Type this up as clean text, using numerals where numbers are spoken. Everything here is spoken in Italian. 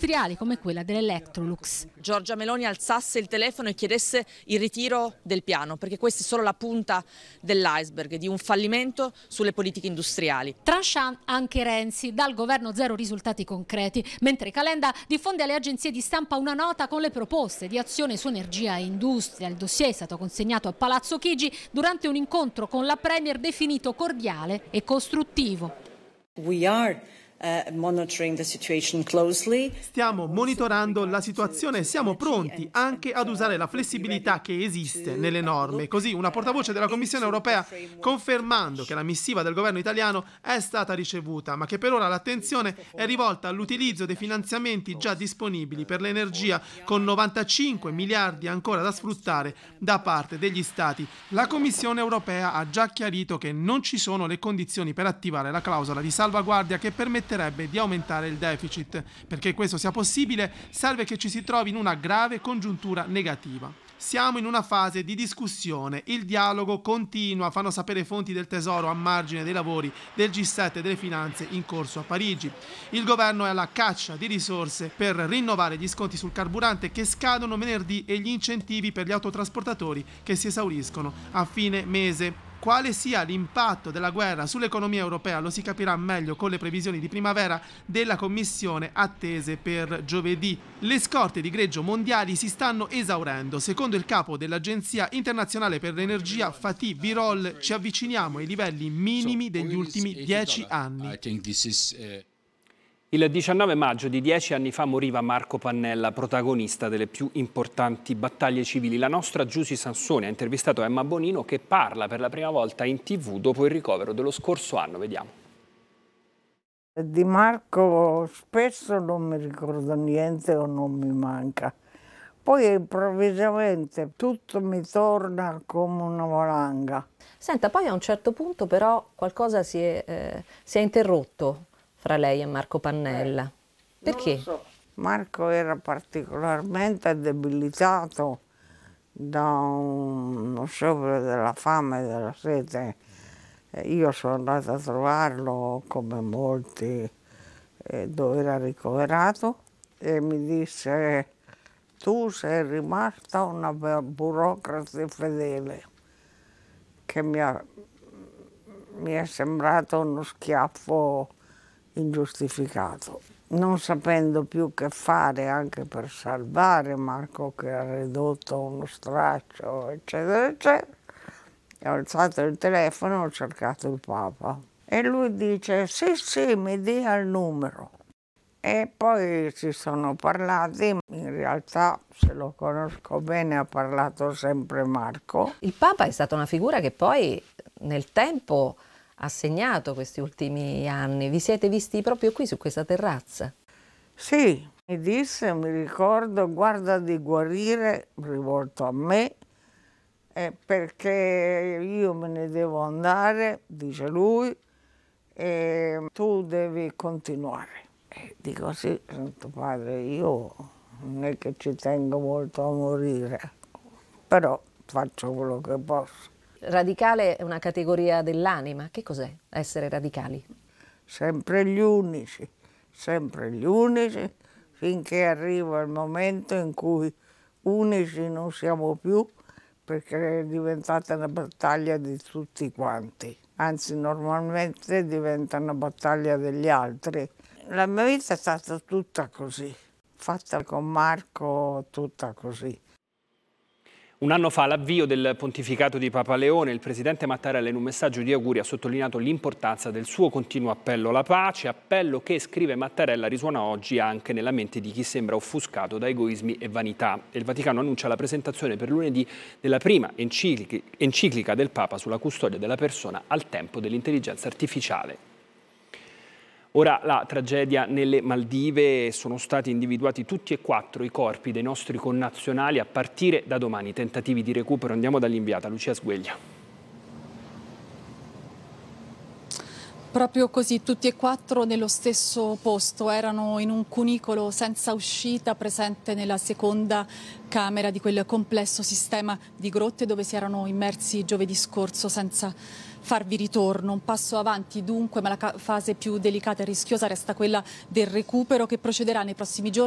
industriali come quella dell'Electrolux. Giorgia Meloni alzasse il telefono e chiedesse il ritiro del piano, perché questa è solo la punta dell'iceberg di un fallimento sulle politiche industriali. Tranchant anche Renzi, dal governo zero risultati concreti, mentre Calenda diffonde alle agenzie di stampa una nota con le proposte di azione su energia e industria. Il dossier è stato consegnato a Palazzo Chigi durante un incontro con la Premier definito cordiale e costruttivo. Stiamo monitorando la situazione e siamo pronti anche ad usare la flessibilità che esiste nelle norme. Così una portavoce della Commissione europea confermando che la missiva del governo italiano è stata ricevuta, ma che per ora l'attenzione è rivolta all'utilizzo dei finanziamenti già disponibili per l'energia, con 95 miliardi ancora da sfruttare da parte degli Stati. La Commissione europea ha già chiarito che non ci sono le condizioni per attivare la clausola di salvaguardia che permetterebbe di aumentare il deficit. Perché questo sia possibile, serve che ci si trovi in una grave congiuntura negativa. Siamo in una fase di discussione, il dialogo continua, fanno sapere fonti del Tesoro a margine dei lavori del G7 delle finanze in corso a Parigi. Il governo è alla caccia di risorse per rinnovare gli sconti sul carburante che scadono venerdì e gli incentivi per gli autotrasportatori che si esauriscono a fine mese. Quale sia l'impatto della guerra sull'economia europea lo si capirà meglio con le previsioni di primavera della Commissione attese per giovedì. Le scorte di greggio mondiali si stanno esaurendo. Secondo il capo dell'Agenzia internazionale per l'energia Fatih Birol, ci avviciniamo ai livelli minimi degli ultimi 10 anni. Il 19 maggio di 10 anni fa moriva Marco Pannella, protagonista delle più importanti battaglie civili. La nostra Giusy Sansoni ha intervistato Emma Bonino, che parla per la prima volta in TV dopo il ricovero dello scorso anno. Vediamo. Di Marco spesso non mi ricordo niente o non mi manca. Poi improvvisamente tutto mi torna come una valanga. Senta, poi a un certo punto però qualcosa si è interrotto fra lei e Marco Pannella. Perché? Non lo so. Marco era particolarmente debilitato da uno sciopero della fame e della sete. Io sono andata a trovarlo, come molti, dove era ricoverato, e mi disse: tu sei rimasta una burocrate fedele, che mi è sembrato uno schiaffo ingiustificato. Non sapendo più che fare anche per salvare Marco, che era ridotto a uno straccio, eccetera, eccetera, ho alzato il telefono e ho cercato il Papa. E lui dice: sì, mi dia il numero. E poi si sono parlati, in realtà, se lo conosco bene, ha parlato sempre Marco. Il Papa è stata una figura che poi nel tempo ha segnato questi ultimi anni. Vi siete visti proprio qui su questa terrazza? Sì, mi disse, mi ricordo: guarda di guarire, rivolto a me, perché io me ne devo andare, dice lui, e tu devi continuare. E dico: sì, Santo Padre, io non è che ci tengo molto a morire, però faccio quello che posso. Radicale è una categoria dell'anima. Che cos'è essere radicali? Sempre gli unici, finché arriva il momento in cui unici non siamo più, perché è diventata una battaglia di tutti quanti. Anzi, normalmente diventa una battaglia degli altri. La mia vita è stata tutta così, fatta con Marco, tutta così. Un anno fa, all'avvio del pontificato di Papa Leone, il presidente Mattarella in un messaggio di auguri ha sottolineato l'importanza del suo continuo appello alla pace, appello che, scrive Mattarella, risuona oggi anche nella mente di chi sembra offuscato da egoismi e vanità. E il Vaticano annuncia la presentazione per lunedì della prima enciclica del Papa sulla custodia della persona al tempo dell'intelligenza artificiale. Ora la tragedia nelle Maldive: sono stati individuati tutti e 4 i corpi dei nostri connazionali a partire da domani. Tentativi di recupero. Andiamo dall'inviata Lucia Sgueglia. Proprio così, tutti e 4 nello stesso posto, erano in un cunicolo senza uscita presente nella seconda camera di quel complesso sistema di grotte dove si erano immersi giovedì scorso senza farvi ritorno. Un passo avanti dunque, ma la fase più delicata e rischiosa resta quella del recupero, che procederà nei prossimi giorni.